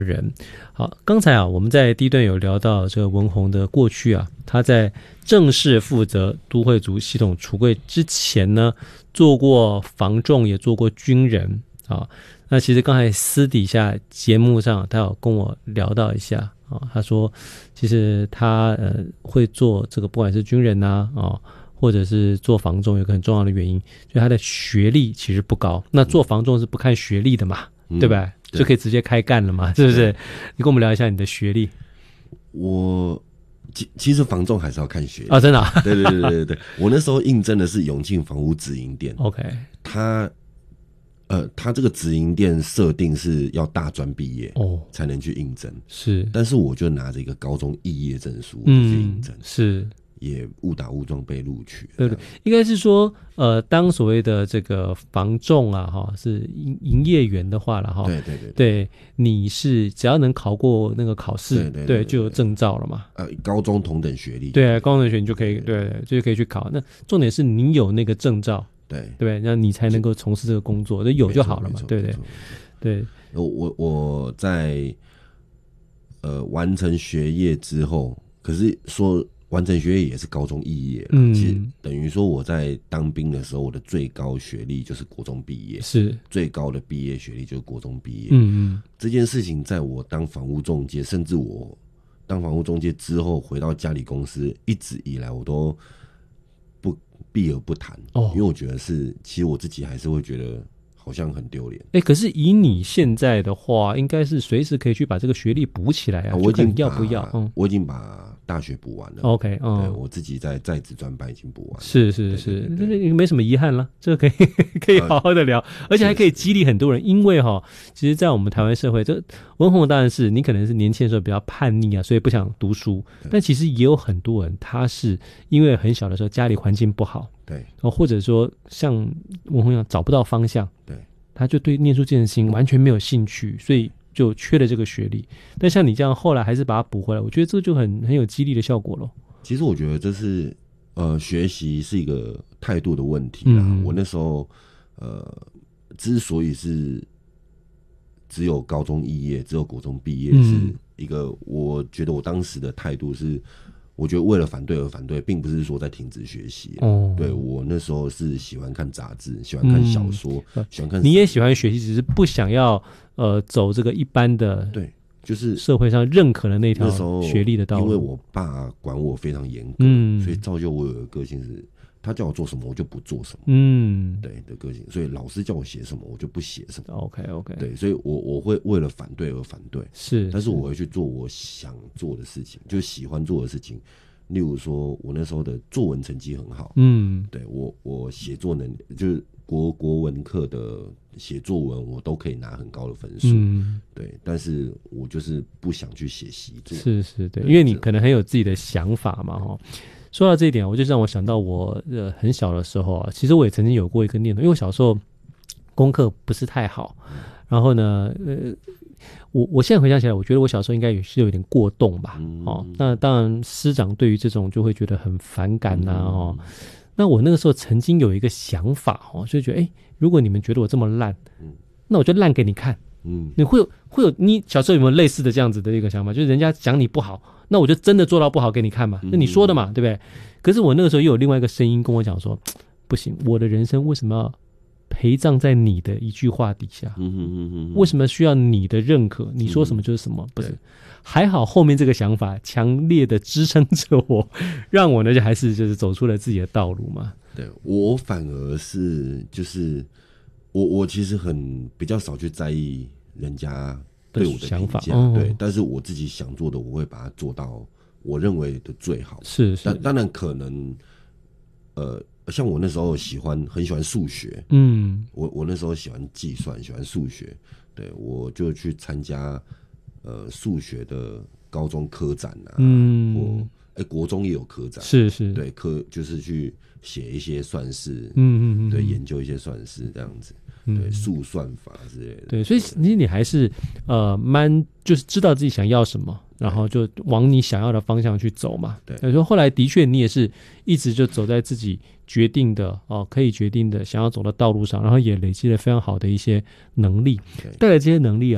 人。好，刚才啊，我们在第一段有聊到这个文宏的过去啊，他在正式负责都会族系统橱柜之前呢，做过房仲，也做过军人啊。那其实刚才私底下节目上，他有跟我聊到一下啊，他说其实他会做这个，不管是军人啊或者是做房仲，有个很重要的原因，就他的学历其实不高。那做房仲是不看学历的嘛，对吧？就可以直接开干了嘛，是不是？你跟我们聊一下你的学历。 我其实房仲还是要看学历啊，真的啊？ 对，我那时候应征的是永庆房屋直营店。 OK， 他这个直营店设定是要大专毕业才能去应征， 是， 但是我就拿着一个高中肄业证书就去应征， 是。 也误打误撞被录取。 对，应该是说，当所谓的这个房仲啊，是营业员的话了哈。对，你是只要能考过那个考试，对，就有证照了嘛。 高中同等学历， 对，高中同等学历你就可以，对，就可以去考。那重点是你有那个证照，对，那你才能够从事这个工作，有就好了嘛，对不对？对， 我在完成学业之后，可是说。完成学业也是高中肄业了，其实等于说我在当兵的时候，我的最高学历就是国中毕业， 是最高的毕业学历就是国中毕业。这件事情在我当房屋中介，甚至我当房屋中介之后回到家里公司，一直以来我都不避而不谈，因为我觉得其实我自己还是会觉得好像很丢脸。 可是以你现在的话，应该是随时可以去把这个学历补起来啊。 我已经要不要？ 我已经把大学补完了。 OK， 对，我自己在职专班已经补完了。 是，没什么遗憾了，这个可以好好的聊，而且还可以激励很多人。因为其实，在我们台湾社会，这文宏当然是你可能是年轻的时候比较叛逆啊，所以不想读书。但其实也有很多人，他是因为很小的时候家里环境不好， 对， 或者说像文宏一样找不到方向， 对， 他就对念书这件事情完全没有兴趣，所以就缺了这个学历。但像你这样后来还是把它补回来，我觉得这就很有激励的效果咯。 其实我觉得这是学习是一个态度的问题啦。我那时候之所以是只有高中肄业，只有国中毕业，是一个我觉得我当时的态度是，我觉得为了反对而反对，并不是说在停止学习。对，我那时候是喜欢看杂志，喜欢看小说，喜欢看。 你也喜欢学习，只是不想要走这个一般的， 对，就是社会上认可的那条学历的道路。 因为我爸管我非常严格，所以造就我有个个性是，他叫我做什么我就不做什么。对的个性，所以老师叫我写什么我就不写什么。 OK， 对，所以我会为了反对而反对，但是我会去做我想做的事情，就是喜欢做的事情。例如说，我那时候的作文成绩很好，对，我写作能力就是国文课的写作文，我都可以拿很高的分数，对，但是我就是不想去写习作， 是，对，因为你可能很有自己的想法嘛，说到这一点，我就让我想到我很小的时候啊，其实我也曾经有过一个念头，因为我小时候功课不是太好，然后呢，我现在回想起来，我觉得我小时候应该也是有点过动吧，那当然师长对于这种就会觉得很反感啊，那我那个时候曾经有一个想法就觉得如果你们觉得我这么烂，那我就烂给你看。你会有你小时候有没有类似的这样子的一个想法，就是人家讲你不好，那我就真的做到不好给你看嘛，那你说的嘛，对不对？可是我那个时候又有另外一个声音跟我讲说，不行，我的人生为什么要陪葬在你的一句话底下？为什么需要你的认可？你说什么就是什么？不是，还好后面这个想法强烈的支撑着我，让我呢就还是就是走出了自己的道路嘛。 对，我反而是就是我其实比较少去在意人家对我的想法， 对，但是我自己想做的，我会把它做到我认为的最好。 是， 当然可能像我那时候很喜欢数学，我那时候喜欢计算，喜欢数学，对，我就去参加数学的高中科展啊，国中也有科展， 是， 对，就是去写一些算式，对，研究一些算式这样子，对，数算法之类的， 对，所以其实你还是就是知道自己想要什么，然后就往你想要的方向去走嘛。对，所以后来的确你也是一直就走在自己决定的可以决定的想要走的道路上，然后也累积了非常好的一些能力。带来这些能力啊，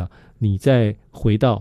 你再回到